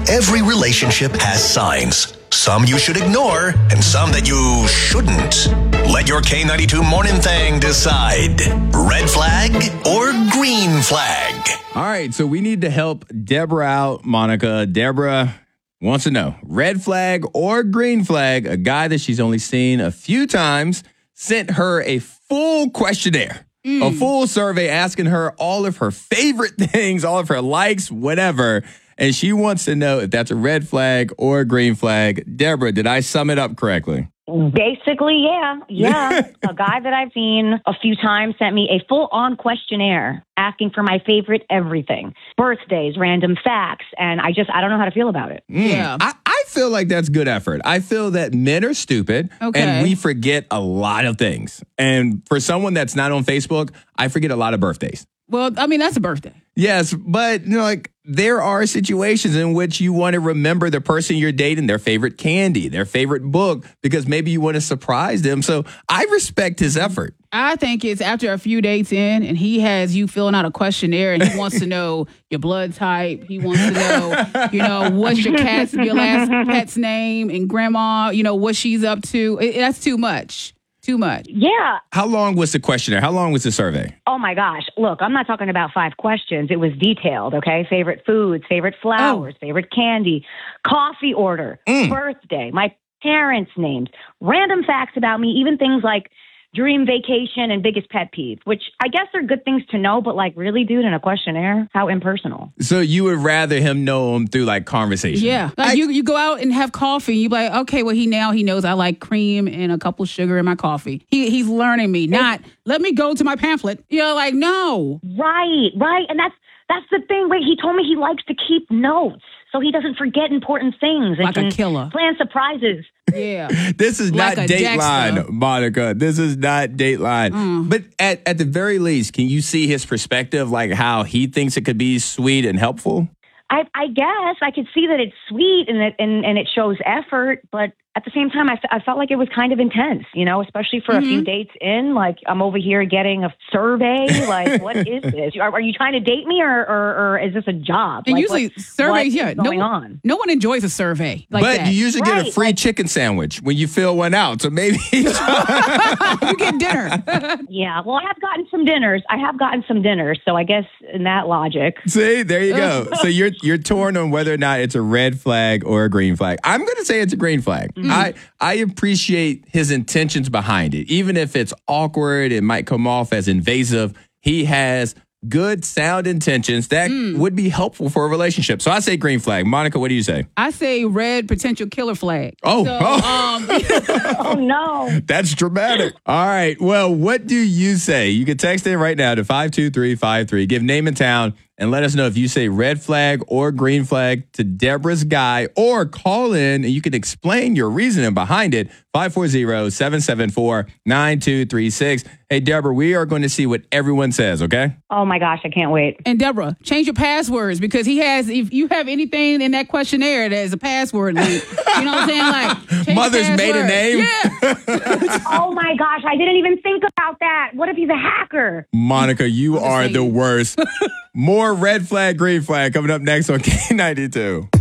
Every relationship has signs. Some you should ignore, and some that you shouldn't. Let your K92 Morning Thing decide. Red flag or green flag? All right, so we need to help Deborah out, Monica. Deborah wants to know, red flag or green flag, a guy that she's only seen a few times sent her a full questionnaire, a full survey asking her all of her favorite things, all of her likes, whatever. And she wants to know if that's a red flag or a green flag. Deborah, did I sum it up correctly? Basically, yeah. A guy that I've seen a few times sent me a full-on questionnaire asking for my favorite everything. Birthdays, random facts, and I don't know how to feel about it. Yeah. I feel like that's good effort. I feel that men are stupid and we forget a lot of things. And for someone that's not on Facebook, I forget a lot of birthdays. Well, I mean, that's a birthday. Yes, but there are situations in which you want to remember the person you're dating, their favorite candy, their favorite book, because maybe you want to surprise them. So I respect his effort. I think it's after a few dates in and he has you filling out a questionnaire and he wants to know your blood type. He wants to know, what's your last pet's name and grandma, what she's up to. That's too much. Too much. Yeah. How long was the questionnaire? How long was the survey? Oh, my gosh. Look, I'm not talking about 5 questions. It was detailed, okay? Favorite foods, favorite flowers, favorite candy, coffee order, birthday, my parents' names, random facts about me, even things like dream vacation and biggest pet peeve, which I guess are good things to know, but really, dude, in a questionnaire, how impersonal. So you would rather him know them through conversation? Yeah. You go out and have coffee and you be like, okay, well, he knows I like cream and a couple sugar in my coffee. He's learning me, not let me go to my pamphlet. No. Right. And that's the thing. Wait, he told me he likes to keep notes so he doesn't forget important things. Like a killer. Plan surprises. Yeah. This is not Dateline, Monica. This is not Dateline. But at the very least, can you see his perspective, how he thinks it could be sweet and helpful? I guess I could see that it's sweet and it shows effort, but at the same time, I felt like it was kind of intense, especially for a few dates in. I'm over here getting a survey. What is this? Are you trying to date me or is this a job? And usually surveys, what is going on? No one enjoys a survey like that. But you usually get a free chicken sandwich when you fill one out. So maybe you get dinner. Yeah, well, I have gotten some dinners. So I guess in that logic. See, there you go. So you're torn on whether or not it's a red flag or a green flag. I'm going to say it's a green flag. I appreciate his intentions behind it. Even if it's awkward, it might come off as invasive. He has good, sound intentions that would be helpful for a relationship. So I say green flag. Monica, what do you say? I say red potential killer flag. Oh, oh no. That's dramatic. All right. Well, what do you say? You can text in right now to 52353. Give name and town and let us know if you say red flag or green flag to Deborah's guy, or call in and you can explain your reasoning behind it. 540-774-9236. Hey, Deborah, we are going to see what everyone says, okay? Oh, my gosh, I can't wait. And Deborah, change your passwords because if you have anything in that questionnaire that is a password link, you know what I'm saying? Mother's maiden name? Yeah. Oh, my gosh, I didn't even think about that. What if he's a hacker? Monica, you are the worst. More red flag, green flag coming up next on K92.